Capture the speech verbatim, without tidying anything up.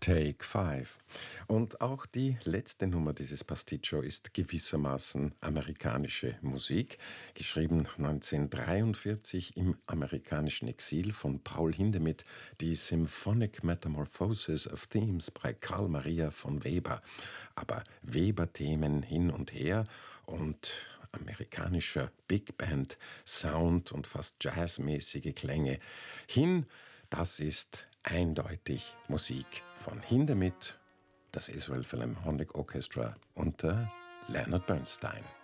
Take Five. Und auch die letzte Nummer dieses Pasticcio ist gewissermaßen amerikanische Musik, geschrieben neunzehnhundertdreiundvierzig im amerikanischen Exil von Paul Hindemith, die Symphonic Metamorphosis of Themes bei Carl Maria von Weber. Aber Weber-Themen hin und her und amerikanischer Big Band Sound und fast jazzmäßige Klänge hin, das ist eindeutig Musik von Hindemith, das Israel Philharmonic Orchestra unter Leonard Bernstein.